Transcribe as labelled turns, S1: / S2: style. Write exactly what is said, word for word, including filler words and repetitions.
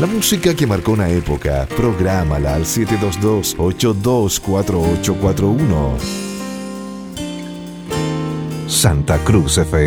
S1: La música que marcó una época, prográmala al siete dos dos, ocho dos cuatro ocho cuatro uno. Santa Cruz F M.